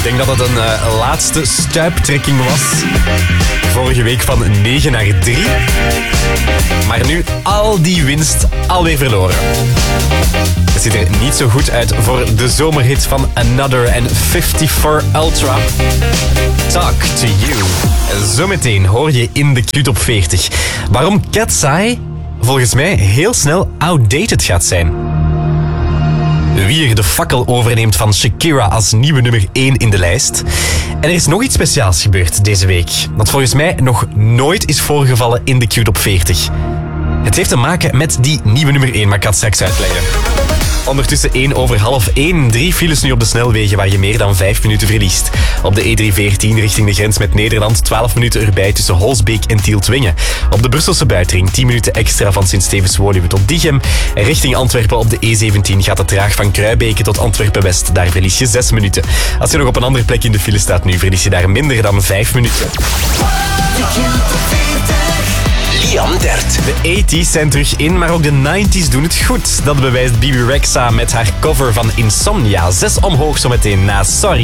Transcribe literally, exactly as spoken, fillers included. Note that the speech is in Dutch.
denk dat het een uh, laatste stuiptrekking was. Vorige week van negen naar drie. Maar nu al die winst alweer verloren. Het ziet er niet zo goed uit voor de zomerhit van Another en vijfenvijftig Ultra. Talk to You. Zometeen hoor je in de Q-top veertig waarom Cat's Eye volgens mij heel snel outdated gaat zijn. Wie er de fakkel overneemt van Shakira als nieuwe nummer één in de lijst. En er is nog iets speciaals gebeurd deze week, dat volgens mij nog nooit is voorgevallen in de Q-top veertig. Het heeft te maken met die nieuwe nummer één, maar ik ga het straks uitleggen. Ondertussen één over half één. Drie files nu op de snelwegen waar je meer dan vijf minuten verliest. Op de E drie veertien richting de grens met Nederland. twaalf minuten erbij tussen Holsbeek en Tieltwingen. Op de Brusselse buitenring tien minuten extra van Sint-Stevens-Woluwe tot Diegem. En richting Antwerpen op de E zeventien gaat het traag van Kruibeke tot Antwerpen-West. Daar verlies je zes minuten. Als je nog op een andere plek in de file staat nu, verlies je daar minder dan vijf minuten. Liam Dert. De tachtiger zijn terug in, maar ook de negentiger doen het goed. Dat bewijst Bibi Rexha met haar cover van Insomnia. Zes omhoog zometeen na Sorry.